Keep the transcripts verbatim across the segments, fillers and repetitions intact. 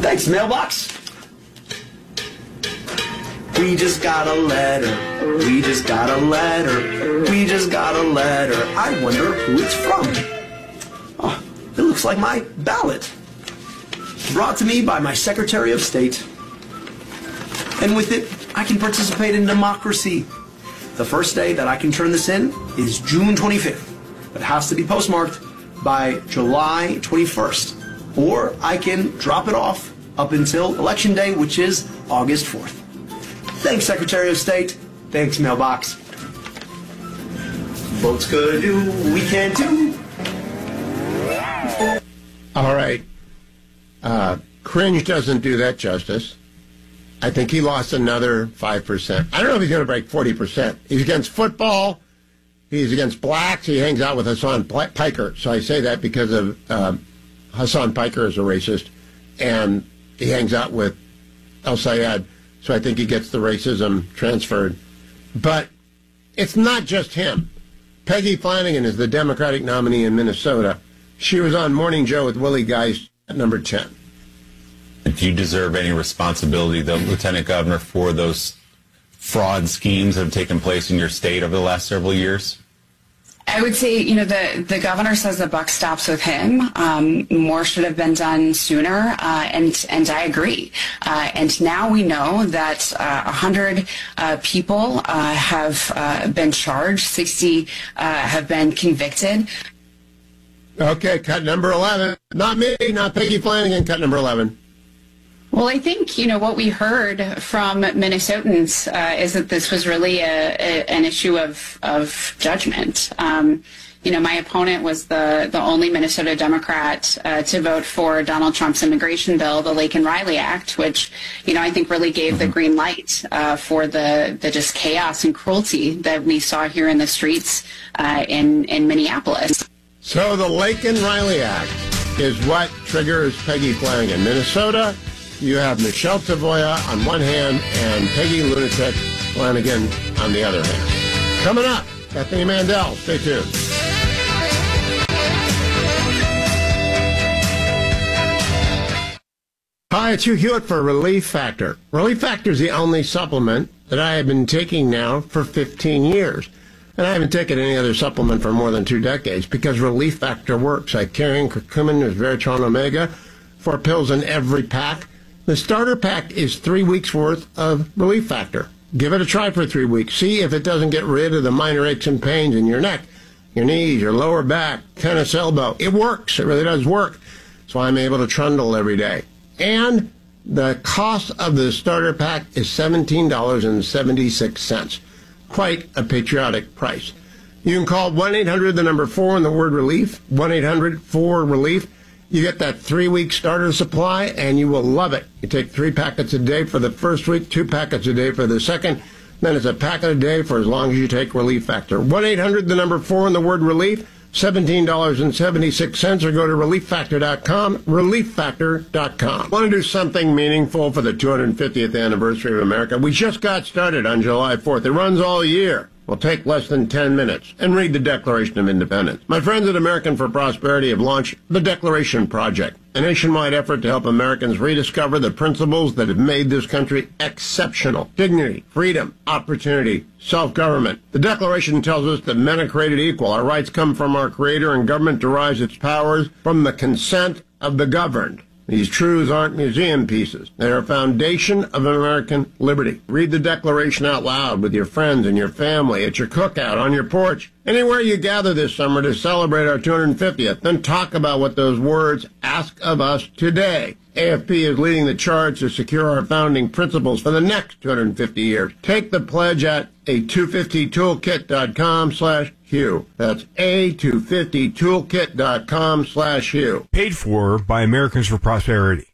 Thanks, mailbox. We just got a letter. We just got a letter. We just got a letter. I wonder who it's from. Oh, it looks like my ballot. Brought to me by my Secretary of State. And with it, I can participate in democracy. The first day that I can turn this in is June twenty-fifth. It has to be postmarked by July twenty-first. Or I can drop it off up until Election Day, which is August fourth. Thanks, Secretary of State. Thanks, mailbox. Votes could do, we can't do. All right. Uh, cringe doesn't do that justice. I think he lost another five percent. I don't know if he's going to break forty percent. He's against football. He's against blacks. He hangs out with Hassan Piker. So I say that because of uh, Hassan Piker is a racist. And he hangs out with El Sayed. So I think he gets the racism transferred. But it's not just him. Peggy Flanagan is the Democratic nominee in Minnesota. She was on Morning Joe with Willie Geist at number ten. Do you deserve any responsibility, though, Lieutenant Governor, for those fraud schemes that have taken place in your state over the last several years? I would say, you know, the, the governor says the buck stops with him. Um, more should have been done sooner, uh, and and I agree. Uh, and now we know that uh, one hundred uh, people uh, have uh, been charged, sixty uh, have been convicted. Okay, cut number eleven. Not me, not Peggy Flanagan, cut number eleven. Well, I think, you know, what we heard from Minnesotans uh, is that this was really a, a, an issue of, of judgment. Um, you know, my opponent was the, the only Minnesota Democrat uh, to vote for Donald Trump's immigration bill, the Laken-Riley Act, which, you know, I think really gave the green light uh, for the, the just chaos and cruelty that we saw here in the streets uh, in, in Minneapolis. So the Laken-Riley Act is what triggers Peggy Flanagan. Minnesota, you have Michelle Tavoya on one hand and Peggy Lunatic Flanagan on the other hand. Coming up, Bethany Mandel. Stay tuned. Hi, it's Hugh Hewitt for Relief Factor. Relief Factor is the only supplement that I have been taking now for fifteen years. And I haven't taken any other supplement for more than two decades because Relief Factor works. I carry in curcumin, resveratrol, omega, four pills in every pack. The starter pack is three weeks' worth of Relief Factor. Give it a try for three weeks. See if it doesn't get rid of the minor aches and pains in your neck, your knees, your lower back, tennis elbow. It works. It really does work. So I'm able to trundle every day. And the cost of the starter pack is seventeen dollars and seventy-six cents. Quite a patriotic price. You can call one eight hundred, the number four, and the word relief, one eight hundred four relief. You get that three-week starter supply, and you will love it. You take three packets a day for the first week, two packets a day for the second. Then it's a packet a day for as long as you take Relief Factor. one eight hundred, the number four, and the word relief, seventeen dollars and seventy-six cents, or go to relief factor dot com, relief factor dot com. Want to do something meaningful for the two hundred fiftieth anniversary of America? We just got started on July fourth. It runs all year. Will take less than ten minutes and read the Declaration of Independence. My friends at American for Prosperity have launched the Declaration Project, a nationwide effort to help Americans rediscover the principles that have made this country exceptional. Dignity, freedom, opportunity, self-government. The Declaration tells us that men are created equal. Our rights come from our Creator, and government derives its powers from the consent of the governed. These truths aren't museum pieces. They are a foundation of American liberty. Read the Declaration out loud with your friends and your family, at your cookout, on your porch, anywhere you gather this summer to celebrate our two hundred fiftieth. Then talk about what those words ask of us today. A F P is leading the charge to secure our founding principles for the next two hundred fifty years. Take the pledge at a two fifty toolkit dot com slash Hugh. That's a two fifty toolkit dot com slash Hugh. Paid for by Americans for Prosperity.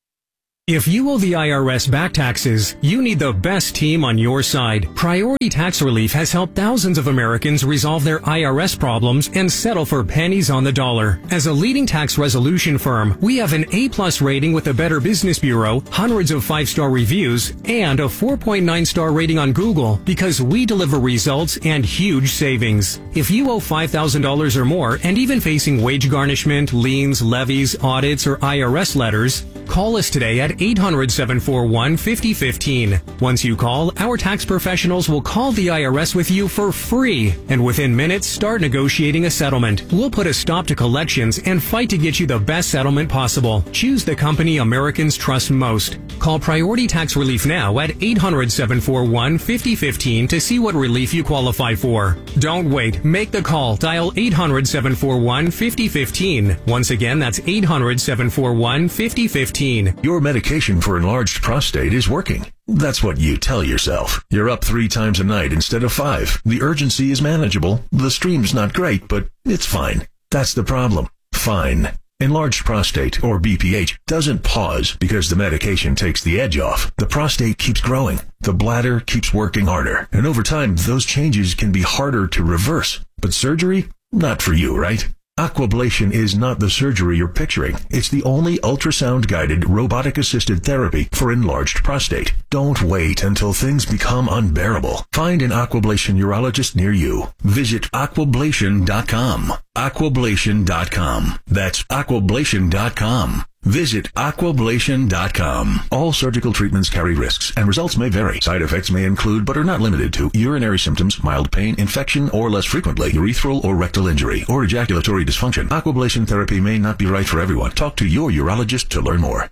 If you owe the I R S back taxes, you need the best team on your side. Priority Tax Relief has helped thousands of Americans resolve their I R S problems and settle for pennies on the dollar. As a leading tax resolution firm, we have an A-plus rating with the Better Business Bureau, hundreds of five-star reviews, and a four point nine star rating on Google because we deliver results and huge savings. If you owe five thousand dollars or more and even facing wage garnishment, liens, levies, audits, or I R S letters, Call us today at eight hundred, seven four one, five oh one five. Once you call, our tax professionals will call the I R S with you for free, and within minutes, start negotiating a settlement. We'll put a stop to collections and fight to get you the best settlement possible. Choose the company Americans trust most. Call Priority Tax Relief now at eight hundred, seven four one, five oh one five to see what relief you qualify for. Don't wait. Make the call. Dial eight hundred, seven four one, five oh one five. Once again, that's eight hundred, seven four one, five oh one five. Your medication for enlarged prostate is working. That's what you tell yourself. You're up three times a night instead of five. The urgency is manageable. The stream's not great, but it's fine. That's the problem. Fine. Enlarged prostate, or B P H, doesn't pause because the medication takes the edge off. The prostate keeps growing. The bladder keeps working harder. And over time, those changes can be harder to reverse. But surgery? Not for you, right? Aquablation is not the surgery you're picturing. It's the only ultrasound-guided, robotic-assisted therapy for enlarged prostate. Don't wait until things become unbearable. Find an Aquablation urologist near you. Visit aquablation dot com. aquablation dot com. That's aquablation dot com. Visit aquablation dot com. All surgical treatments carry risks, and results may vary. Side effects may include, but are not limited to, urinary symptoms, mild pain, infection, or less frequently, urethral or rectal injury, or ejaculatory dysfunction. Aquablation therapy may not be right for everyone. Talk to your urologist to learn more.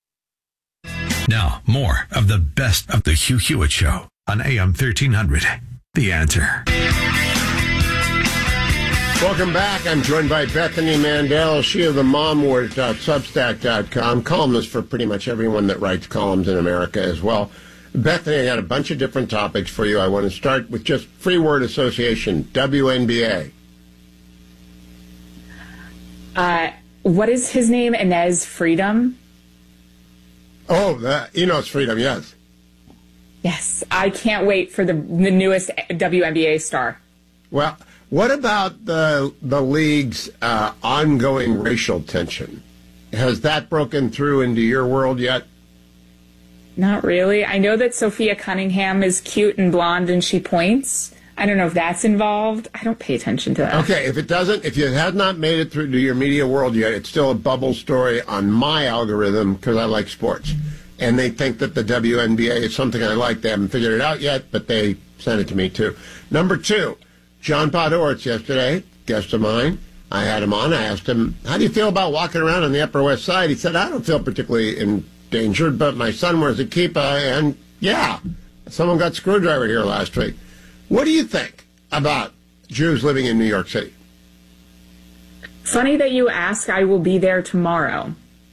Now, more of the best of the Hugh Hewitt Show on A M thirteen hundred. The Answer. Welcome back. I'm joined by Bethany Mandel, she of the momwart dot substack dot com, columnist for pretty much everyone that writes columns in America as well. Bethany, I got a bunch of different topics for you. I want to start with just free word association, W N B A. Uh, what is his name? Inez Freedom? Oh, the, Enos Freedom, yes. Yes, I can't wait for the, the newest W N B A star. Well, what about the the league's uh, ongoing racial tension? Has that broken through into your world yet? Not really. I know that Sophia Cunningham is cute and blonde and she points. I don't know if that's involved. I don't pay attention to that. Okay, if it doesn't, if you have not made it through to your media world yet, it's still a bubble story on my algorithm because I like sports. And they think that the W N B A is something I like. They haven't figured it out yet, but they sent it to me too. Number two. John Podhoretz yesterday, guest of mine. I had him on. I asked him, how do you feel about walking around on the Upper West Side? He said, I don't feel particularly endangered, but my son wears a kippah, and yeah, someone got screwdriver here last week. What do you think about Jews living in New York City? Funny that you ask. I will be there tomorrow.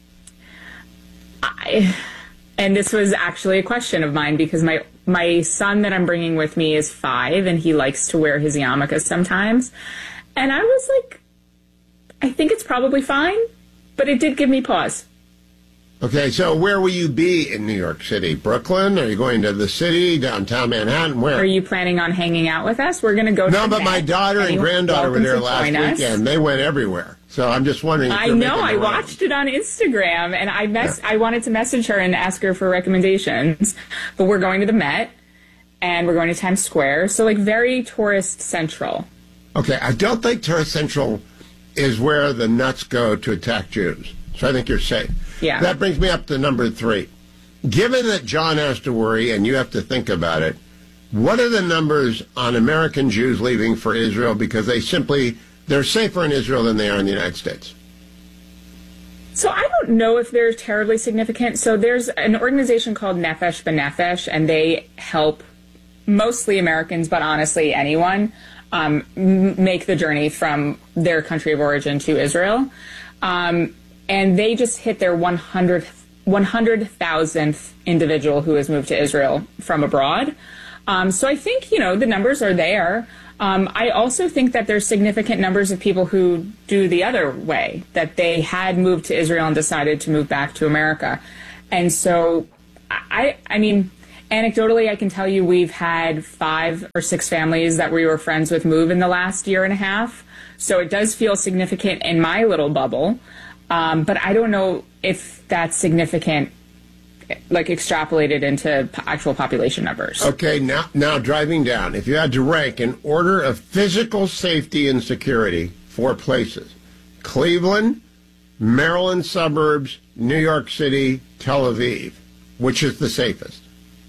I, and this was actually a question of mine because my My son that I'm bringing with me is five, and he likes to wear his yarmulke sometimes. And I was like, I think it's probably fine, but it did give me pause. Okay, so where will you be in New York City? Brooklyn? Are you going to the city, downtown Manhattan? Where? Are you planning on hanging out with us? We're going to go to No, but my daughter and granddaughter were there last weekend. They went everywhere. So I'm just wondering if I know. I watched it on Instagram, and I mess. Yeah. I wanted to message her and ask her for recommendations. But we're going to the Met, and we're going to Times Square. So, like, very tourist central. Okay, I don't think tourist central is where the nuts go to attack Jews. So I think you're safe. Yeah. That brings me up to number three. Given that John has to worry, and you have to think about it, what are the numbers on American Jews leaving for Israel because they simply... they're safer in Israel than they are in the United States? So I don't know if they're terribly significant. So there's an organization called Nefesh B'Nefesh, and they help mostly Americans, but honestly anyone, um, m- make the journey from their country of origin to Israel. Um, and they just hit their one hundred thousandth individual who has moved to Israel from abroad. Um, so I think, you know, the numbers are there. Um, I also think that there's significant numbers of people who do the other way, that they had moved to Israel and decided to move back to America. And so, I, I mean, anecdotally, I can tell you we've had five or six families that we were friends with move in the last year and a half. So it does feel significant in my little bubble. Um, but I don't know if that's significant, like extrapolated into actual population numbers. Okay, now now driving down, if you had to rank in order of physical safety and security, four places: Cleveland, Maryland suburbs, New York City, Tel Aviv. Which is the safest?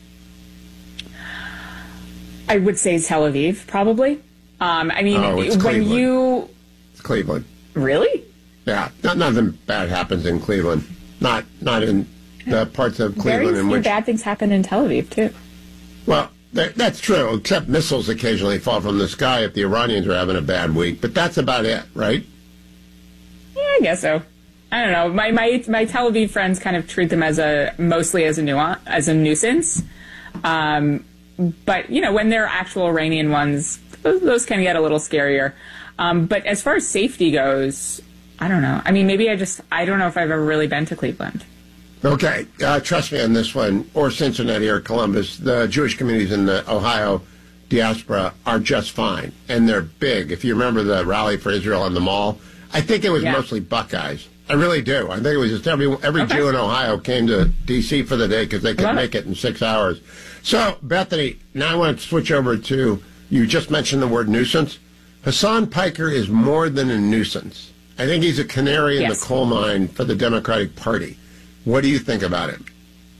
I would say Tel Aviv, probably. Um, I mean, oh, it's when Cleveland. you... It's Cleveland. Really? Yeah, not, nothing bad happens in Cleveland. Not not in the parts of Cleveland Very in few which... bad things happen in Tel Aviv, too. Well, that, that's true, except missiles occasionally fall from the sky if the Iranians are having a bad week. But that's about it, right? Yeah, I guess so. I don't know. My my my Tel Aviv friends kind of treat them as a mostly as a nuance, as a nuisance. Um, but you know, when they're actual Iranian ones, those, those can get a little scarier. Um, but as far as safety goes, I don't know. I mean, maybe I just I don't know if I've ever really been to Cleveland. Okay, uh, trust me on this one, or Cincinnati or Columbus. The Jewish communities in the Ohio diaspora are just fine, and they're big. If you remember the rally for Israel on the Mall, I think it was Yeah. mostly Buckeyes. I really do. I think it was just every every Okay. Jew in Ohio came to D C for the day because they could Love make it. it in six hours. So, Bethany, now I want to switch over to, you just mentioned the word nuisance. Hassan Piker is more than a nuisance. I think he's a canary in Yes. the coal mine for the Democratic Party. What do you think about it?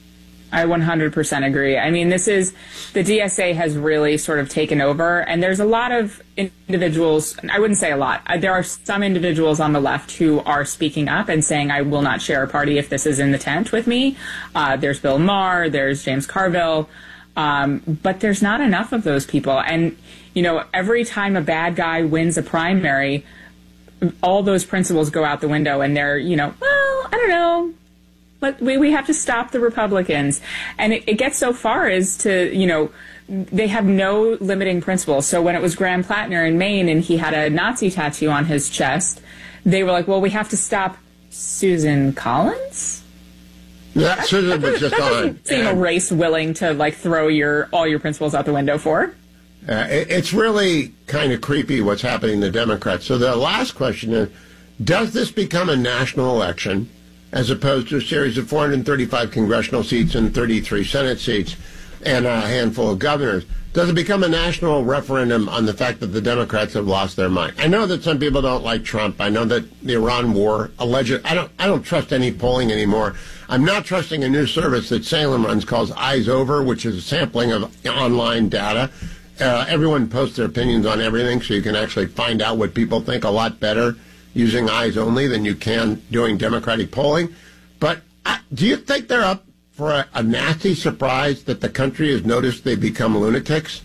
I one hundred percent agree. I mean, this is, the D S A has really sort of taken over, and there's a lot of individuals, I wouldn't say a lot, uh, there are some individuals on the left who are speaking up and saying, I will not share a party if this is in the tent with me. Uh, there's Bill Maher, there's James Carville, um, but there's not enough of those people. And, you know, every time a bad guy wins a primary, all those principles go out the window, and they're, you know, well, I don't know. But we, we have to stop the Republicans. And it, it gets so far as to, you know, they have no limiting principles. So when it was Graham Plattner in Maine and he had a Nazi tattoo on his chest, they were like, well, we have to stop Susan Collins? Yeah, Susan was just that on. doesn't seem a and, race willing to, like, throw your all your principles out the window for. uh, it, it's really kind of creepy what's happening to the Democrats. So the last question is, does this become a national election as opposed to a series of four hundred thirty-five congressional seats and thirty-three Senate seats and a handful of governors? Does it become a national referendum on the fact that the Democrats have lost their mind? I know that some people don't like Trump. I know that the Iran war, alleged. I don't. I don't trust any polling anymore. I'm not trusting a new service that Salem runs called Eyes Over, which is a sampling of online data. Uh, everyone posts their opinions on everything, so you can actually find out what people think a lot better using eyes only than you can doing Democratic polling. But uh, do you think they're up for a, a nasty surprise that the country has noticed they've become lunatics?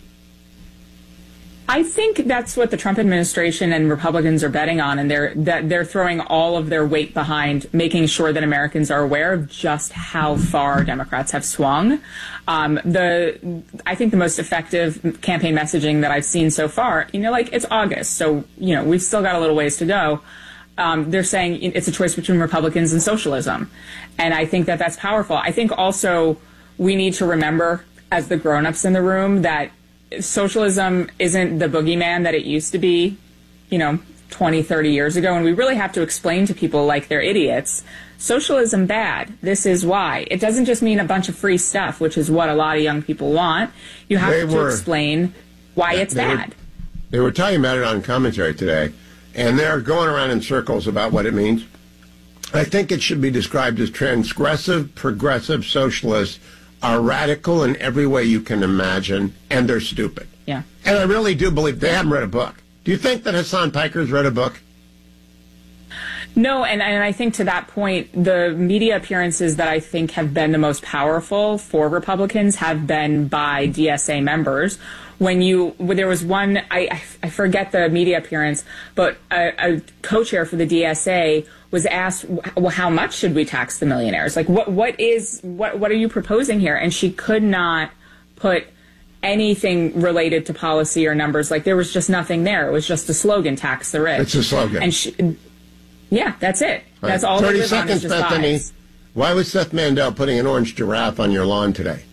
I think that's what the Trump administration and Republicans are betting on, and they're that they're throwing all of their weight behind making sure that Americans are aware of just how far Democrats have swung. Um, the I think the most effective campaign messaging that I've seen so far, you know, like it's August, so you know we've still got a little ways to go. Um, they're saying it's a choice between Republicans and socialism, and I think that that's powerful. I think also we need to remember, as the grown-ups in the room, that socialism isn't the boogeyman that it used to be, you know, twenty, thirty years ago. And we really have to explain to people like they're idiots. Socialism bad. This is why. It doesn't just mean a bunch of free stuff, which is what a lot of young people want. You have They to were- explain why it's they were- bad. They were talking about it on commentary today, and they're going around in circles about what it means. I think it should be described as transgressive, progressive socialists are radical in every way you can imagine, and they're stupid. Yeah. And I really do believe they haven't read a book. Do you think that Hassan Piker's read a book? No, and, and I think to that point, the media appearances that I think have been the most powerful for Republicans have been by D S A members. When you, when there was one, I, I forget the media appearance, but a, a co-chair for the D S A was asked, well, how much should we tax the millionaires? Like, what, what is, what, what are you proposing here? And she could not put anything related to policy or numbers. Like, there was just nothing there. It was just a slogan, tax the rich. It's a slogan. And she, yeah, that's it. Right. That's all they thirty live on is seconds, just Bethany. vibes. Why was Seth Mandel putting an orange giraffe on your lawn today?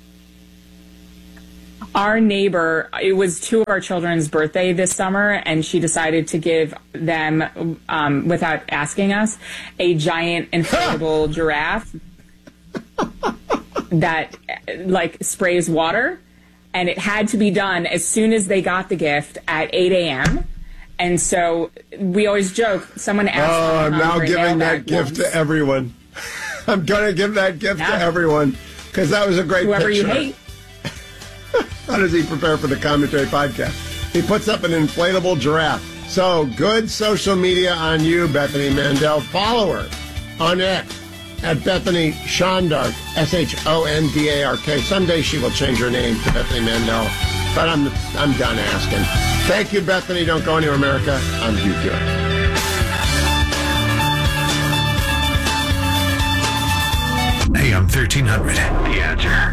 Our neighbor, it was two of our children's birthday this summer, and she decided to give them, um, without asking us, a giant inflatable giraffe that, like, sprays water. And it had to be done as soon as they got the gift at eight a.m. And so we always joke, someone asked Oh, on I'm now Grey giving Mailbag that gift once. to everyone. I'm going to give that gift Yeah. to everyone because that was a great Whoever picture. you hate. How does he prepare for the commentary podcast? He puts up an inflatable giraffe. So, good social media on you, Bethany Mandel. Follow her on X at Bethany Shondark, S H O N D A R K. Someday she will change her name to Bethany Mandel, but I'm I'm done asking. Thank you, Bethany. Don't go anywhere, America. I'm Hugh Hewitt. A M thirteen hundred, The Answer.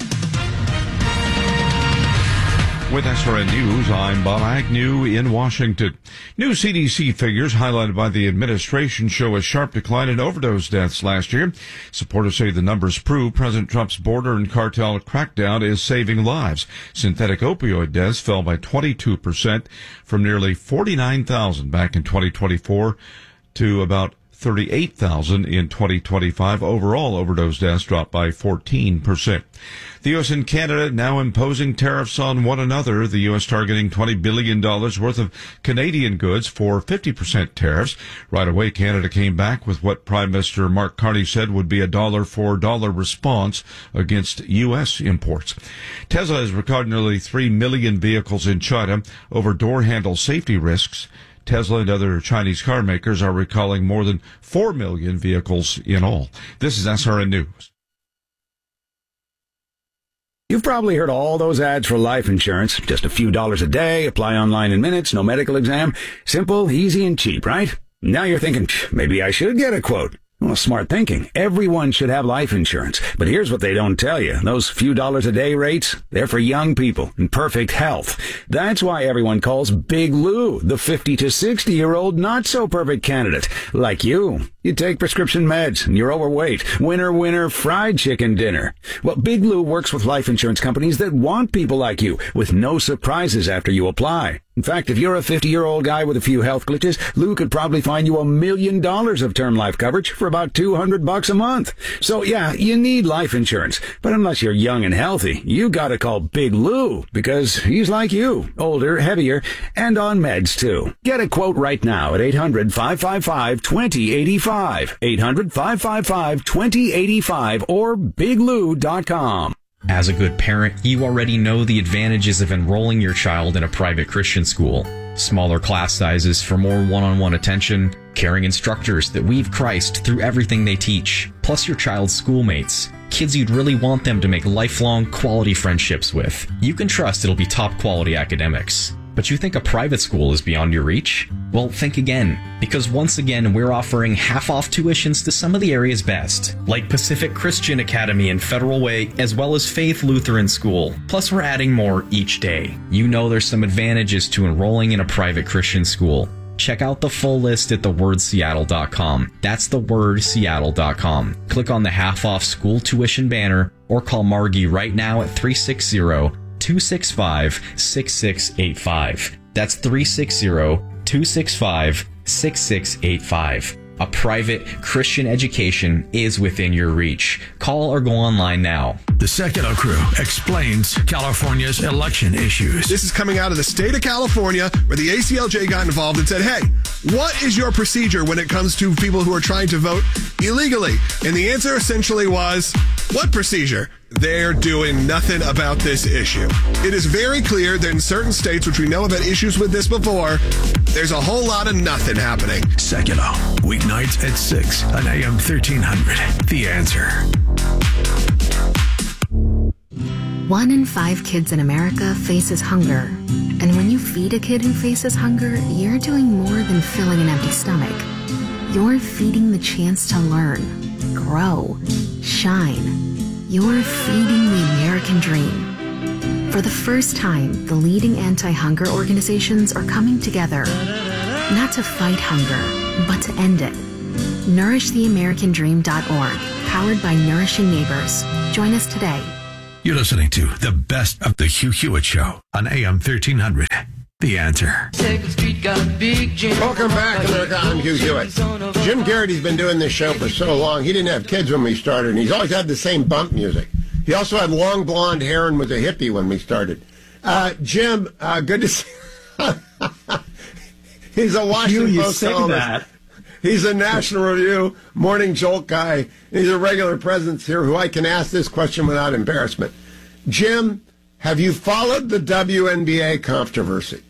With S R N News, I'm Bob Agnew in Washington. New C D C figures highlighted by the administration show a sharp decline in overdose deaths last year. Supporters say the numbers prove President Trump's border and cartel crackdown is saving lives. Synthetic opioid deaths fell by twenty-two percent from nearly forty-nine thousand back in twenty twenty-four to about thirty-eight thousand in twenty twenty-five. Overall, overdose deaths dropped by fourteen percent. The U S and Canada now imposing tariffs on one another. The U S targeting twenty billion dollars worth of Canadian goods for fifty percent tariffs. Right away, Canada came back with what Prime Minister Mark Carney said would be a dollar for dollar response against U S imports. Tesla has recorded nearly three million vehicles in China over door handle safety risks. Tesla and other Chinese car makers are recalling more than four million vehicles in all. This is S R N News. You've probably heard all those ads for life insurance. Just a few dollars a day, apply online in minutes, no medical exam. Simple, easy, and cheap, right? Now you're thinking, maybe I should get a quote. Well, smart thinking. Everyone should have life insurance. But here's what they don't tell you. Those few dollars a day rates, they're for young people in perfect health. That's why everyone calls Big Lou the fifty to sixty year old not so perfect candidate. Like you. You take prescription meds and you're overweight. Winner, winner, fried chicken dinner. Well, Big Lou works with life insurance companies that want people like you with no surprises after you apply. In fact, if you're a fifty-year-old guy with a few health glitches, Lou could probably find you a million dollars of term life coverage for about two hundred bucks a month. So yeah, you need life insurance. But unless you're young and healthy, you gotta call Big Lou because he's like you, older, heavier, and on meds too. Get a quote right now at eight hundred, five five five, two zero eight five, eight hundred, five five five, two zero eight five or big lou dot com. As a good parent, you already know the advantages of enrolling your child in a private Christian school. Smaller class sizes for more one-on-one attention, caring instructors that weave Christ through everything they teach, plus your child's schoolmates, kids you'd really want them to make lifelong quality friendships with. You can trust it'll be top quality academics. But you think a private school is beyond your reach? Well, think again, because once again, we're offering half-off tuitions to some of the area's best, like Pacific Christian Academy and Federal Way, as well as Faith Lutheran School. Plus, we're adding more each day. You know there's some advantages to enrolling in a private Christian school. Check out the full list at the word seattle dot com. That's the word seattle dot com. Click on the half-off school tuition banner or call Margie right now at three six zero, two six five, six six eight five. That's three six zero, two six five, six six eight five. A private Christian education is within your reach. Call or go online now. The Secular Crew explains California's election issues. This is coming out of the state of California, where the A C L J got involved and said, hey, what is your procedure when it comes to people who are trying to vote illegally? And the answer essentially was, what procedure? They're doing nothing about this issue. It is very clear that in certain states, which we know have had issues with this before, there's a whole lot of nothing happening. Secular, weeknights at six on A M thirteen hundred. The Answer. One in five kids in America faces hunger. And when you feed a kid who faces hunger, you're doing more than filling an empty stomach. You're feeding the chance to learn, grow, shine. You're feeding the American dream. For the first time, the leading anti-hunger organizations are coming together, not to fight hunger, but to end it. nourish the american dream dot org, powered by Nourishing Neighbors. Join us today. You're listening to the best of the Hugh Hewitt Show on A M thirteen hundred. The Answer. Welcome back, America. I'm Hugh Hewitt. Jim Garrity's been doing this show for so long. He didn't have kids when we started, and he's always had the same bump music. He also had long blonde hair and was a hippie when we started. Uh, Jim, uh, good to see. He's a Washington Hugh, you Post say columnist. that. He's a National Review Morning Jolt guy. And he's a regular presence here who I can ask this question without embarrassment. Jim, have you followed the W N B A controversy?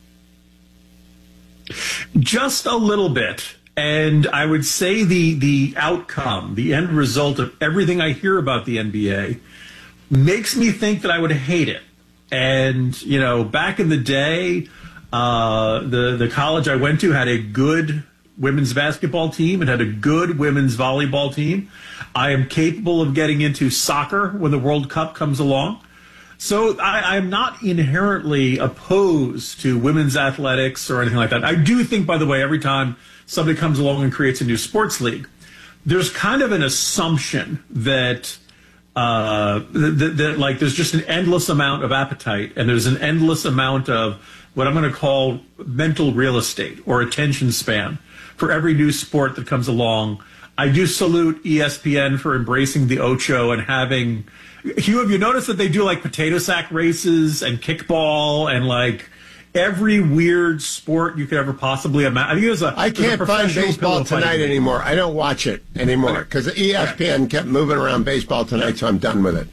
Just a little bit. And I would say the the outcome, the end result of everything I hear about the N B A makes me think that I would hate it. And, you know, back in the day, uh, the, the college I went to had a good women's basketball team. It had a good women's volleyball team. I am capable of getting into soccer when the World Cup comes along. So I, I'm not inherently opposed to women's athletics or anything like that. I do think, by the way, every time somebody comes along and creates a new sports league, there's kind of an assumption that, uh, that, that like there's just an endless amount of appetite and there's an endless amount of what I'm going to call mental real estate or attention span for every new sport that comes along. I do salute E S P N for embracing the Ocho and having... Hugh, have you noticed that they do like potato sack races and kickball and like every weird sport you could ever possibly imagine? I, think it was a, I can't a find baseball tonight league. anymore. I don't watch it anymore because E S P N kept moving around baseball tonight, so I'm done with it.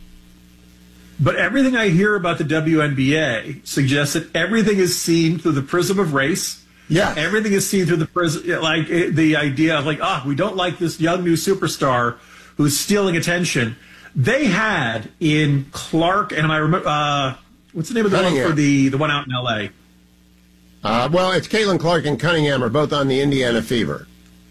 But everything I hear about the W N B A suggests that everything is seen through the prism of race. Yeah. Everything is seen through the prism, like the idea of like, ah, oh, we don't like this young new superstar who's stealing attention. They had in Clark, and I remember, uh, what's the name of the Cunningham. one for the, the one out in L A? Uh, well, it's Caitlin Clark and Cunningham are both on the Indiana Fever.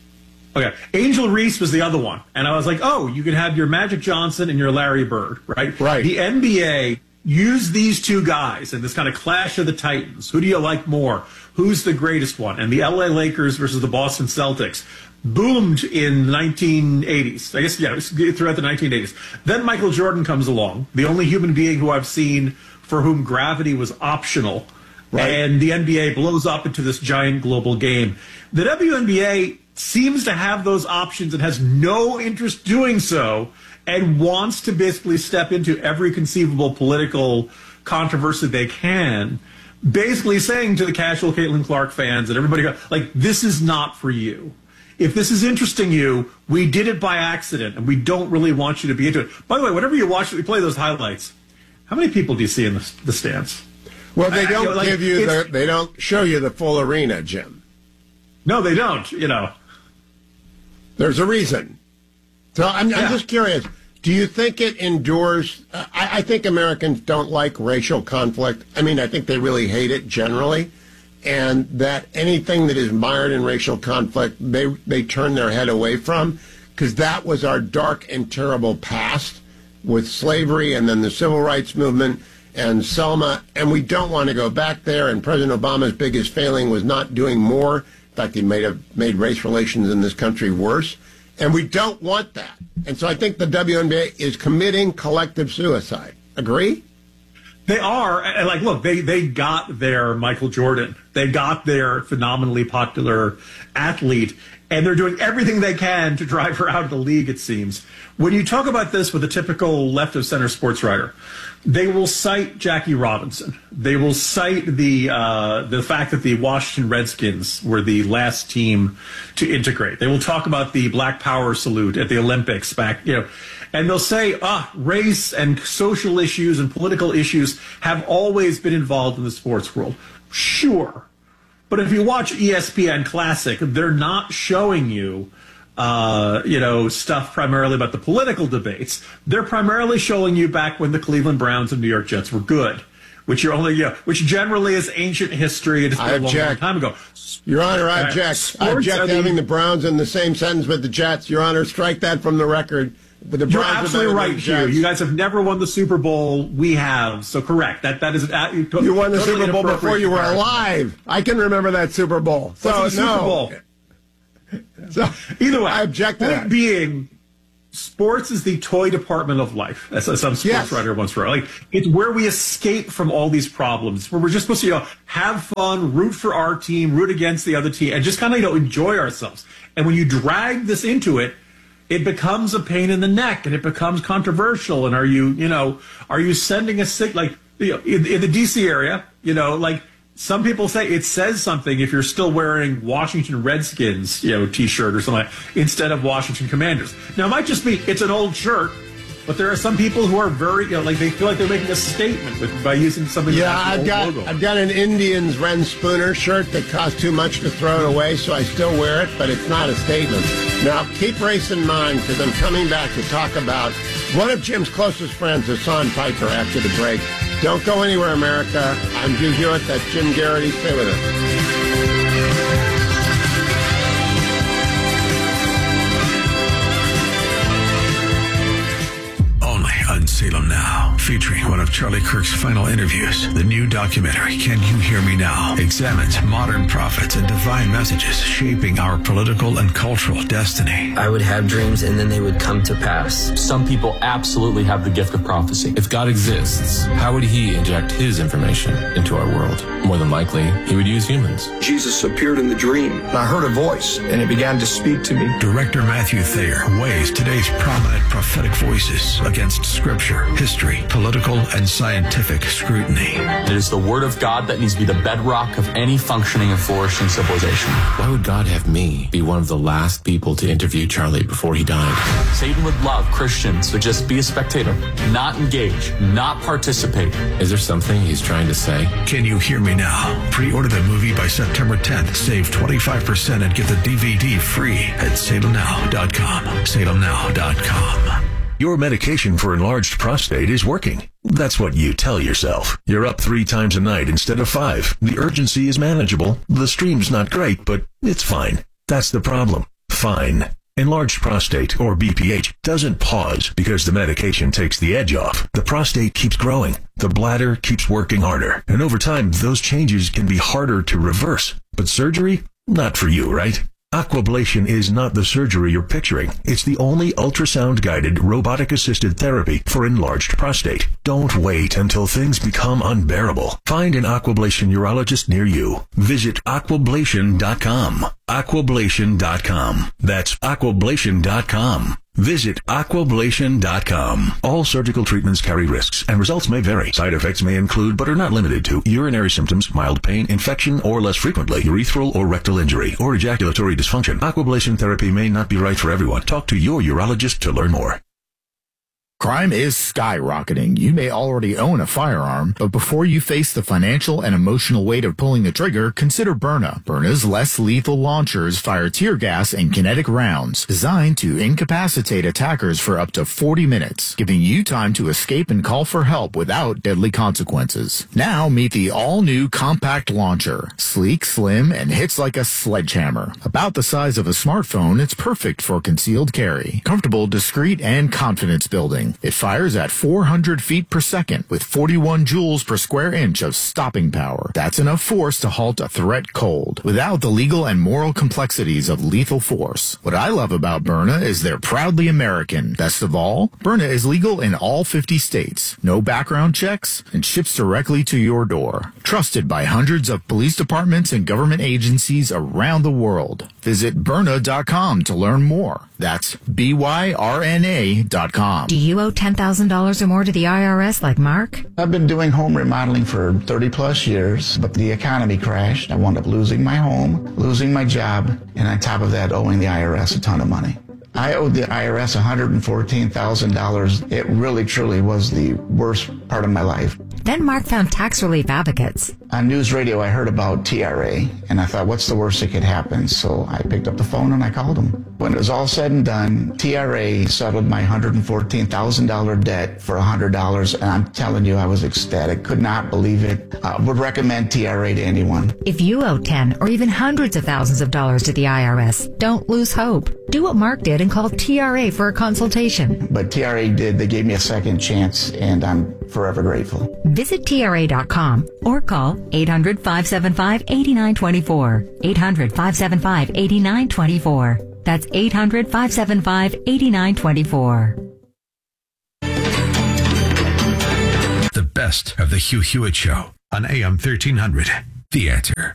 Okay. Angel Reese was the other one. And I was like, oh, you can have your Magic Johnson and your Larry Bird, right? Right. The N B A used these two guys in this kind of clash of the Titans. Who do you like more? Who's the greatest one? And the L A Lakers versus the Boston Celtics boomed in the nineteen eighties. I guess, yeah, it was throughout the nineteen eighties. Then Michael Jordan comes along, the only human being who I've seen for whom gravity was optional. Right. And the N B A blows up into this giant global game. The W N B A seems to have those options and has no interest doing so and wants to basically step into every conceivable political controversy they can, basically saying to the casual Caitlin Clark fans and everybody, like, this is not for you. If this is interesting you, we did it by accident, and we don't really want you to be into it. By the way, whenever you watch, we play those highlights, how many people do you see in the, the stands? Well, they I- I- don't you know, like, give you it's- the, they don't show you the full arena, Jim. No, they don't, you know. There's a reason. So I'm, I'm Yeah. just curious. Do you think it endures? Uh, I, I think Americans don't like racial conflict. I mean, I think they really hate it generally. And that anything that is mired in racial conflict, they, they turn their head away from, because that was our dark and terrible past with slavery and then the civil rights movement and Selma. And we don't want to go back there. And President Obama's biggest failing was not doing more. In fact, he made, a, made race relations in this country worse. And we don't want that. And so I think the W N B A is committing collective suicide. Agree? They are. And like, look, they, they got their Michael Jordan. They got their phenomenally popular athlete. And they're doing everything they can to drive her out of the league, it seems. When you talk about this with a typical left-of-center sports writer, they will cite Jackie Robinson. They will cite the uh, the fact that the Washington Redskins were the last team to integrate. They will talk about the Black Power salute at the Olympics back, you know, and they'll say, ah, race and social issues and political issues have always been involved in the sports world. Sure. But if you watch E S P N Classic, they're not showing you Uh, you know, stuff primarily about the political debates. They're primarily showing you back when the Cleveland Browns and New York Jets were good, which you're only, you know, which generally is ancient history. It's I been a long, object. long time ago. Your Honor, I Uh, object. I sports object are to having the- the Browns in the same sentence with the Jets. Your Honor, strike that from the record. But the You're Browns are absolutely better right, than the Hugh. Jets. You guys have never won the Super Bowl. We have. So correct. That that is an, You won the totally Super Bowl before inappropriate you were comparison. alive. I can remember that Super Bowl. So What's the no. Super Bowl? So, either way, I object to point that. being, sports is the toy department of life, as some sports Yes. writer once wrote. Like, it's where we escape from all these problems, where we're just supposed to, you know, have fun, root for our team, root against the other team, and just kind of, you know, enjoy ourselves. And when you drag this into it, it becomes a pain in the neck, and it becomes controversial. And are you, you know, are you sending a sick, like, you know, in, in the D C area, you know, like, some people say it says something if you're still wearing Washington Redskins, you know, T-shirt or something like that, instead of Washington Commanders. Now, it might just be it's an old shirt, but there are some people who are very, you know, like they feel like they're making a statement with by using something. Yeah, that's I've old got logo. I've got an Indians Ren Spooner shirt that cost too much to throw it away, so I still wear it, but it's not a statement. Now, keep race in mind, because I'm coming back to talk about one of Jim's closest friends, Hassan Piker, after the break. Don't go anywhere, America. I'm Hugh Hewitt. That's Jim Garrity. Stay with us. On Salem Now, featuring one of Charlie Kirk's final interviews. The new documentary, Can You Hear Me Now?, examines modern prophets and divine messages shaping our political and cultural destiny. I would have dreams and then they would come to pass. Some people absolutely have the gift of prophecy. If God exists, how would he inject his information into our world? More than likely, he would use humans. Jesus appeared in the dream. I heard a voice, and it began to speak to me. Director Matthew Thayer weighs today's prominent prophetic voices against scripture, history, political, and scientific scrutiny. It is the word of God that needs to be the bedrock of any functioning and flourishing civilization. Why would God have me be one of the last people to interview Charlie before he died? Satan would love Christians to just be a spectator, not engage, not participate. Is there something he's trying to say? Can You Hear Me Now? Pre-order the movie by September tenth. Save twenty-five percent and get the D V D free at salem now dot com. salem now dot com. Your medication for enlarged prostate is working. That's what you tell yourself. You're up three times a night instead of five. The urgency is manageable. The stream's not great, but it's fine. That's the problem. Fine. Enlarged prostate, or B P H, doesn't pause because the medication takes the edge off. The prostate keeps growing. The bladder keeps working harder. And over time, those changes can be harder to reverse. But surgery? Not for you, right? Aquablation is not the surgery you're picturing. It's the only ultrasound-guided, robotic-assisted therapy for enlarged prostate. Don't wait until things become unbearable. Find an Aquablation urologist near you. Visit aquablation dot com. aquablation dot com. That's aquablation dot com. Visit aquablation dot com. All surgical treatments carry risks, and results may vary. Side effects may include, but are not limited to, urinary symptoms, mild pain, infection, or less frequently, urethral or rectal injury, or ejaculatory dysfunction. Aquablation therapy may not be right for everyone. Talk to your urologist to learn more. Crime is skyrocketing. You may already own a firearm, but before you face the financial and emotional weight of pulling the trigger, consider Byrna. Byrna's less lethal launchers fire tear gas and kinetic rounds designed to incapacitate attackers for up to forty minutes, giving you time to escape and call for help without deadly consequences. Now meet the all-new compact launcher. Sleek, slim, and hits like a sledgehammer. About the size of a smartphone, it's perfect for concealed carry. Comfortable, discreet, and confidence building. It fires at four hundred feet per second with forty-one joules per square inch of stopping power. That's enough force to halt a threat cold, without the legal and moral complexities of lethal force. What I love about Byrna is they're proudly American. Best of all, Byrna is legal in all fifty states, no background checks, and ships directly to your door. Trusted by hundreds of police departments and government agencies around the world. Visit Byrna dot com to learn more. That's B Y R N A dot com. Do you owe ten thousand dollars or more to the I R S like Mark? I've been doing home remodeling for thirty plus years, but the economy crashed. I wound up losing my home, losing my job, and on top of that, owing the I R S a ton of money. I owed the I R S one hundred fourteen thousand dollars. It really, truly was the worst part of my life. Then Mark found tax relief advocates. On news radio, I heard about T R A, and I thought, what's the worst that could happen? So I picked up the phone and I called them. When it was all said and done, T R A settled my one hundred fourteen thousand dollars debt for one hundred dollars, and I'm telling you, I was ecstatic. Could not believe it. I would recommend T R A to anyone. If you owe ten or even hundreds of thousands of dollars to the I R S, don't lose hope. Do what Mark did and call T R A for a consultation. But T R A did. They gave me a second chance, and I'm forever grateful. Visit T R A dot com or call eight hundred, five seven five, eight nine two four. eight hundred, five seven five, eight nine two four. That's eight hundred, five seven five, eight nine two four. The best of the Hugh Hewitt Show on A M thirteen hundred. The Answer.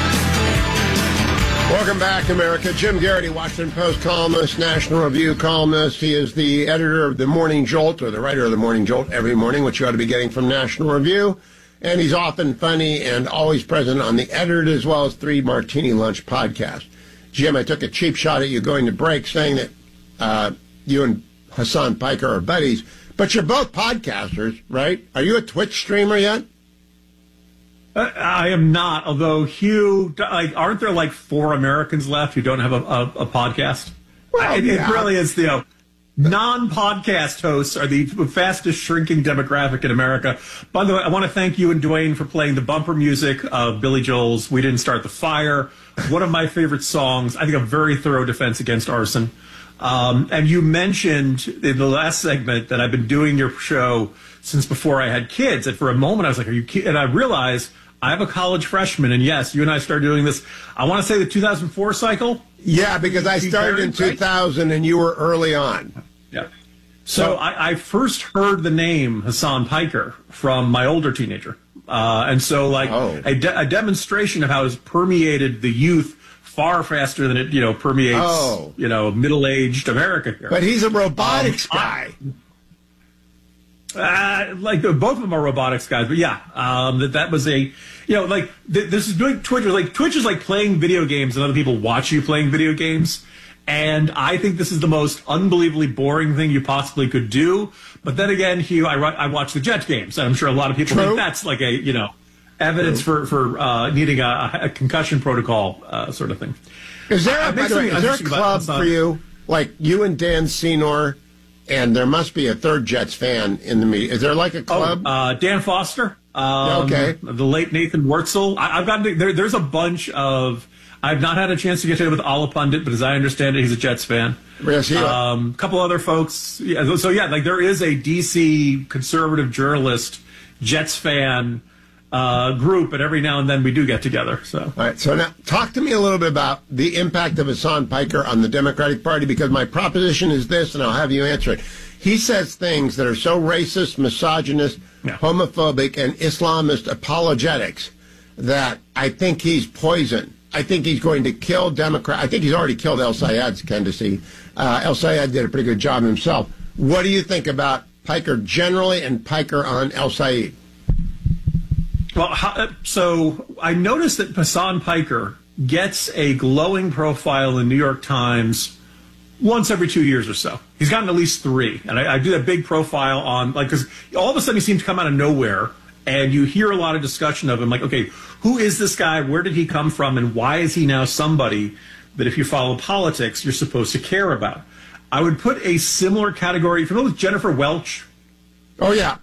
Welcome back, America. Jim Garrity, Washington Post columnist, National Review columnist. He is the editor of the Morning Jolt, or the writer of the Morning Jolt every morning, which you ought to be getting from National Review. and he's often funny and always present on the Edited as well as Three Martini Lunch podcast. Jim, I took a cheap shot at you going to break saying that uh, you and Hassan Piker are buddies, but you're both podcasters, right? Are you a Twitch streamer yet? Uh, I am not, although Hugh, like, aren't there like four Americans left who don't have a, a, a podcast? Well, it, yeah. it really is, you know, non-podcast hosts are the fastest shrinking demographic in America. By the way, I want to thank you and Dwayne for playing the bumper music of Billy Joel's We Didn't Start the Fire. One of my favorite songs. I think a very thorough defense against arson. Um, and you mentioned in the last segment that I've been doing your show since before I had kids. And for a moment I was like, are you kidding? And I realized I have a college freshman. And yes, you and I started doing this. I want to say the two thousand four cycle. Yeah, because I started in two thousand and you were early on. Yeah. So I, I first heard the name Hassan Piker from my older teenager. Uh, and so like oh. a, de- a demonstration of how it's permeated the youth far faster than it, you know, permeates, oh. you know, middle-aged America here. But he's a robotics um, guy. I, uh, like both of them are robotics guys, but yeah, um, that that was a, you know, like th- this is doing Twitch. Like Twitch is like playing video games, and other people watch you playing video games. And I think this is the most unbelievably boring thing you possibly could do. But then again, Hugh, I, I watch the Jets games, and I'm sure a lot of people True. think that's like a, you know, evidence True. for for uh, needing a, a concussion protocol uh, sort of thing. Is there, uh, a, by the way, is there a club for you, like you and Dan Senor, and there must be a third Jets fan in the media? Is there like a club? Oh, uh, Dan Foster. Um, okay. The late Nathan Wurtzel. I, I've got there, there's a bunch of. I've not had a chance to get to it with Ala Pundit, but as I understand it, he's a Jets fan. Yes, he um, a couple other folks. Yeah, so yeah, like there is a D C conservative journalist, Jets fan uh, group, and every now and then we do get together. So, all right. So now, talk to me a little bit about the impact of Hassan Piker on the Democratic Party, because my proposition is this, and I'll have you answer it. He says things that are so racist, misogynist, yeah. homophobic, and Islamist apologetics that I think he's poison. I think he's going to kill Democrat. I think he's already killed El Sayed's candidacy. Uh, El Sayed did a pretty good job himself. What do you think about Piker generally and Piker on El Sayed? Well, so I noticed that Hassan Piker gets a glowing profile in New York Times once every two years or so. He's gotten at least three. And I, I do that big profile on, like, because all of a sudden he seems to come out of nowhere. And you hear a lot of discussion of him, like, okay, who is this guy? Where did he come from? And why is he now somebody that if you follow politics, you're supposed to care about? I would put a similar category, if you know with Jennifer Welch. Oh, yeah.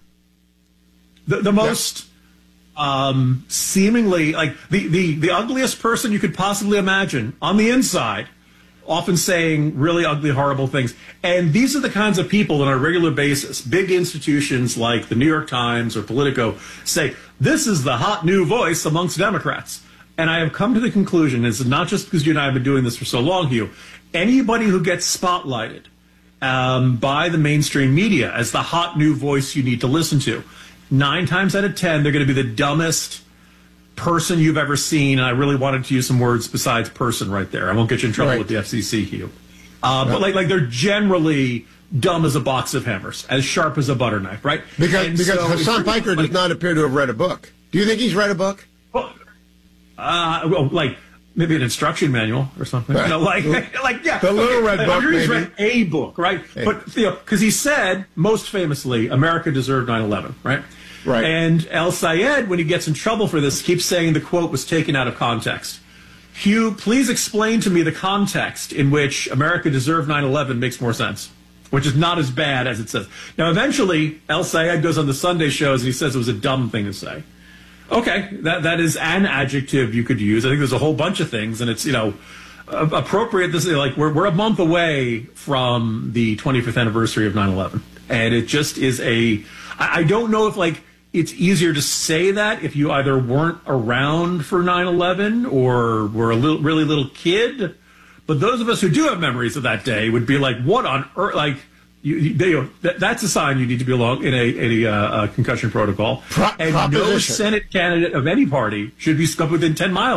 The, the most yeah. um, seemingly, like, the, the, the ugliest person you could possibly imagine on the inside, often saying really ugly, horrible things. And these are the kinds of people on a regular basis, big institutions like the New York Times or Politico say, this is the hot new voice amongst Democrats. And I have come to the conclusion, it's not just because you and I have been doing this for so long, Hugh, anybody who gets spotlighted um, by the mainstream media as the hot new voice you need to listen to, nine times out of ten, they're going to be the dumbest person you've ever seen, and I really wanted to use some words besides person right there. I won't get you in trouble right. with the F C C, Hugh. Uh, right. But like, like they're generally dumb as a box of hammers, as sharp as a butter knife, right? Because and because so Hassan Piker does not appear to have read a book. Do you think he's read a book? Well, uh, well like maybe an instruction manual or something. Right. You know, like, like yeah, the little red okay, book. I'm sure he's maybe. read a book, right? Hey. But you know, because he said most famously, America deserved nine eleven, right? Right. And El Sayed, when he gets in trouble for this, keeps saying the quote was taken out of context. Hugh, please explain to me the context in which America deserved nine eleven makes more sense, which is not as bad as it says. Now, eventually, El Sayed goes on the Sunday shows and he says it was a dumb thing to say. Okay, that that is an adjective you could use. I think there's a whole bunch of things, and it's, you know, appropriate. This is like we're we're a month away from the twenty-fifth anniversary of nine eleven, and it just is a. I, I don't know if like. It's easier to say that if you either weren't around for nine eleven or were a little, really little kid. But those of us who do have memories of that day would be like, what on earth? Like, you, you, they, that, that's a sign you need to be along in a, in a, uh, a concussion protocol. Pro- and no Senate candidate of any party should be within ten miles.